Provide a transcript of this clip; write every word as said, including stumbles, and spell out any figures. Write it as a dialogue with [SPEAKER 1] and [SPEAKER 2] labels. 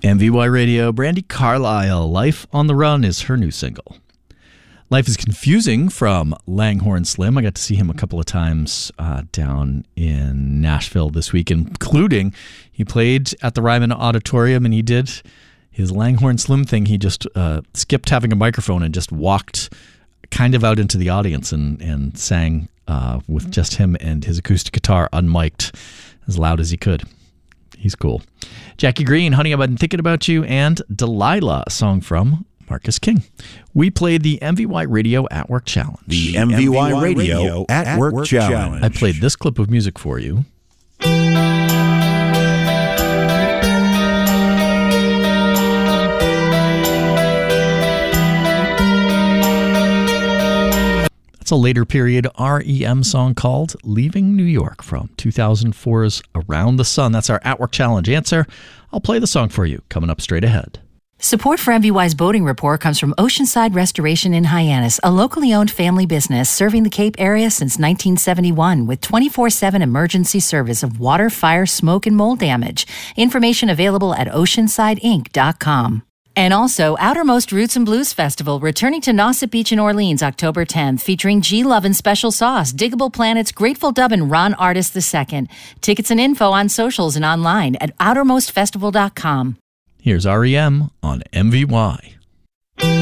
[SPEAKER 1] M V Y Radio, Brandi Carlile, Life on the Run is her new single. Life is Confusing from Langhorne Slim. I got to see him a couple of times uh, down in Nashville this week, including he played at the Ryman Auditorium and he did his Langhorne Slim thing. He just uh, skipped having a microphone and just walked kind of out into the audience and, and sang uh, with just him and his acoustic guitar unmiked as loud as he could. He's cool. Jackie Green, Honey, I've Been Thinking About You, and Delilah, a song from Marcus King. We played the M V Y Radio At Work Challenge.
[SPEAKER 2] The M V Y Radio At Work Challenge.
[SPEAKER 1] I played this clip of music for you. It's a later period R E M song called Leaving New York from two thousand four's Around the Sun. That's our At Work Challenge answer. I'll play the song for you coming up straight ahead.
[SPEAKER 3] Support for M V Y's Boating Report comes from Oceanside Restoration in Hyannis, a locally owned family business serving the Cape area since nineteen seventy-one with twenty-four seven emergency service of water, fire, smoke, and mold damage. Information available at oceanside inc dot com. And also, Outermost Roots and Blues Festival, returning to Nauset Beach in Orleans, October tenth, featuring G Love and Special Sauce, Diggable Planets, Grateful Dub, and Ron Artist the second. Tickets and info on socials and online at outermost festival dot com.
[SPEAKER 1] Here's R E M on M V Y.